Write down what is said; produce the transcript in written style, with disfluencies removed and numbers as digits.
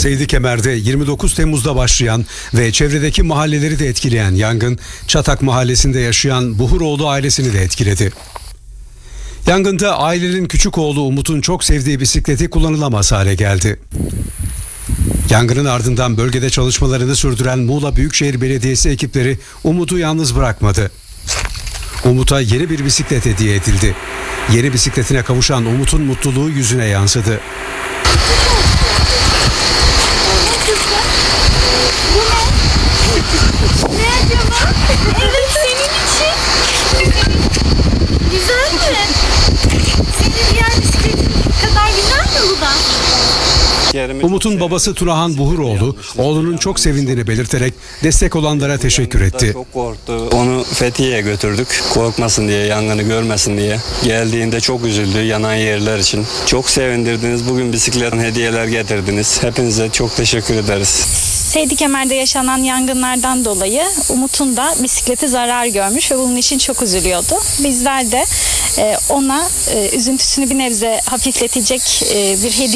Seydikemer'de 29 Temmuz'da başlayan ve çevredeki mahalleleri de etkileyen yangın, Çatak Mahallesi'nde yaşayan Buhuroğlu ailesini de etkiledi. Yangında ailenin küçük oğlu Umut'un çok sevdiği bisikleti kullanılamaz hale geldi. Yangının ardından bölgede çalışmalarını sürdüren Muğla Büyükşehir Belediyesi ekipleri Umut'u yalnız bırakmadı. Umut'a yeni bir bisiklet hediye edildi. Yeni bisikletine kavuşan Umut'un mutluluğu yüzüne yansıdı. Ne acaba? Evet, senin için. Güzel mi? Senin diğer bisikletin kadar güzel mi bu da? Umut'un babası Turahan Buhuroğlu, oğlunun çok sevindiğini belirterek destek olanlara teşekkür etti. Çok korktu. Onu Fethiye'ye götürdük. Korkmasın diye, yangını görmesin diye. Geldiğinde çok üzüldü yanan yerler için. Çok sevindirdiniz. Bugün bisikletten hediyeler getirdiniz. Hepinize çok teşekkür ederiz. Seydikemer'de yaşanan yangınlardan dolayı Umut'un da bisikleti zarar görmüş ve bunun için çok üzülüyordu. Bizler de ona üzüntüsünü bir nebze hafifletecek bir hediye